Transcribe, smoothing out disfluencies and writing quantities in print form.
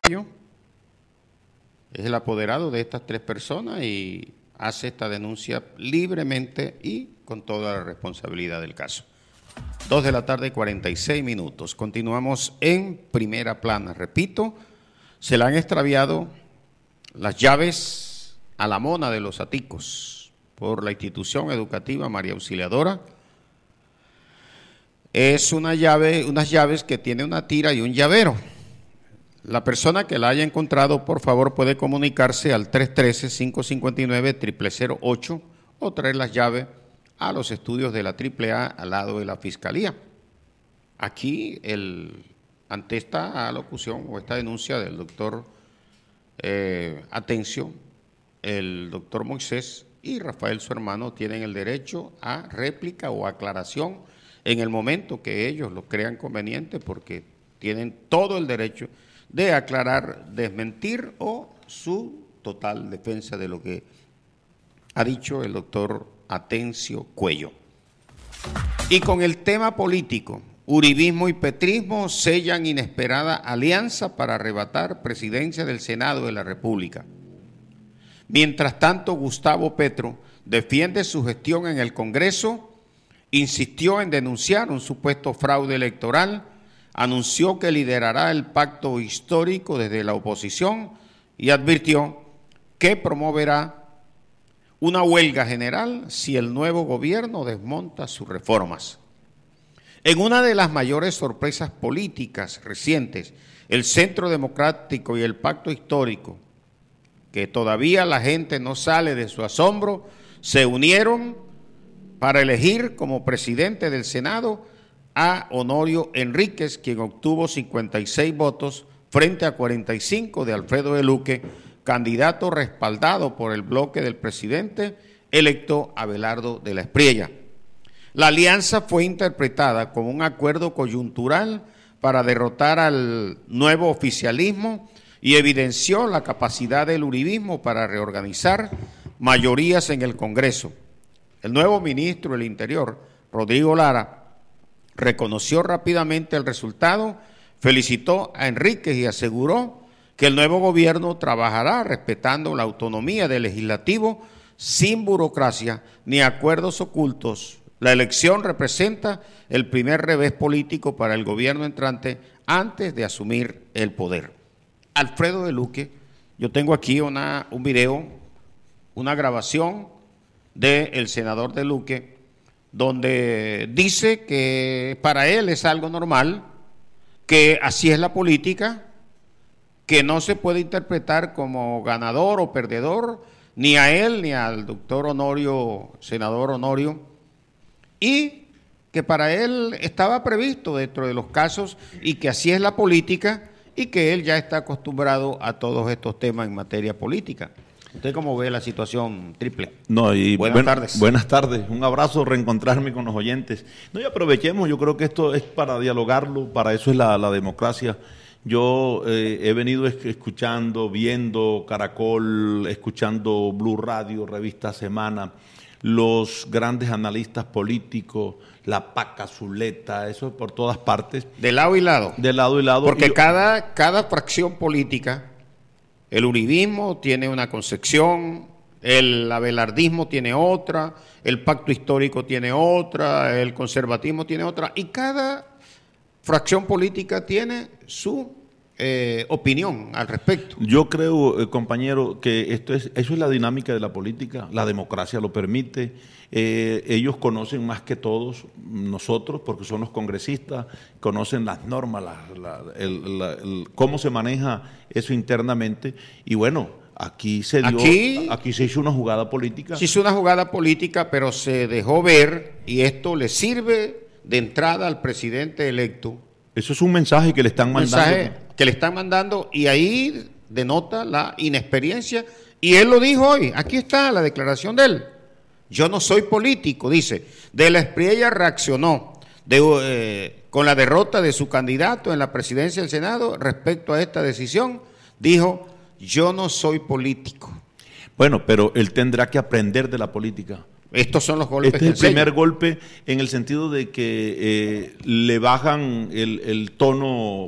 Cuello es el apoderado de estas tres personas y hace esta denuncia libremente y con toda la responsabilidad del caso. 2:46 p.m. Continuamos en Primera Plana. Repito, se le han extraviado las llaves a la mona de los Aticos por la institución educativa María Auxiliadora. Es unas llaves que tiene una tira y un llavero. La persona que la haya encontrado, por favor, puede comunicarse al 313-559-0008 o traer las llaves a los estudios de la AAA al lado de la Fiscalía. Aquí, ante esta alocución o esta denuncia del doctor Atencio, el doctor Moisés y Rafael, su hermano, tienen el derecho a réplica o aclaración en el momento que ellos lo crean conveniente, porque tienen todo el derecho de aclarar, desmentir o su total defensa de lo que ha dicho el doctor Atencio Cuello. Y con el tema político, uribismo y petrismo sellan inesperada alianza para arrebatar presidencia del Senado de la República. Mientras tanto, Gustavo Petro defiende su gestión en el Congreso, insistió en denunciar un supuesto fraude electoral, anunció que liderará el pacto histórico desde la oposición y advirtió que promoverá una huelga general si el nuevo gobierno desmonta sus reformas. En una de las mayores sorpresas políticas recientes, el Centro Democrático y el Pacto Histórico, que todavía la gente no sale de su asombro, se unieron para elegir como presidente del Senado a Honorio Enríquez, quien obtuvo 56 votos frente a 45 de Alfredo de Luque, candidato respaldado por el bloque del presidente electo Abelardo de la Espriella. La alianza fue interpretada como un acuerdo coyuntural para derrotar al nuevo oficialismo y evidenció la capacidad del uribismo para reorganizar mayorías en el Congreso. El nuevo ministro del Interior, Rodrigo Lara, reconoció rápidamente el resultado, felicitó a Enríquez y aseguró que el nuevo gobierno trabajará respetando la autonomía del legislativo sin burocracia ni acuerdos ocultos. La elección representa el primer revés político para el gobierno entrante antes de asumir el poder. Alfredo de Luque, yo tengo aquí un video, una grabación del senador de Luque, donde dice que para él es algo normal, que así es la política, que no se puede interpretar como ganador o perdedor, ni a él ni al doctor Honorio, senador Honorio, y que para él estaba previsto dentro de los casos y que así es la política y que él ya está acostumbrado a todos estos temas en materia política. ¿Usted cómo ve la situación, Triple? No, y buenas tardes. Buenas tardes, un abrazo, reencontrarme con los oyentes. No, y aprovechemos, yo creo que esto es para dialogarlo, para eso es la democracia. Yo he venido escuchando, viendo Caracol, escuchando Blue Radio, Revista Semana, los grandes analistas políticos, la Paca, Zuleta, eso por todas partes. De lado y lado. De lado y lado. Porque cada fracción política, el uribismo tiene una concepción, el abelardismo tiene otra, el pacto histórico tiene otra, el conservatismo tiene otra, y cada fracción política tiene su opinión al respecto. Yo creo, compañero, que eso es la dinámica de la política, la democracia lo permite. Ellos conocen más que todos nosotros, porque son los congresistas, conocen las normas, cómo se maneja eso internamente, y bueno, aquí se hizo una jugada política. Se hizo una jugada política, pero se dejó ver, y esto le sirve de entrada al presidente electo. Eso es un mensaje que le están mandando. Y ahí denota la inexperiencia, y él lo dijo hoy, aquí está la declaración de él. Yo no soy político, dice. De la Espriella reaccionó con la derrota de su candidato en la presidencia del Senado respecto a esta decisión. Dijo, yo no soy político. Bueno, pero él tendrá que aprender de la política. Estos son los golpes. Este es el primer golpe en el sentido de que le bajan el tono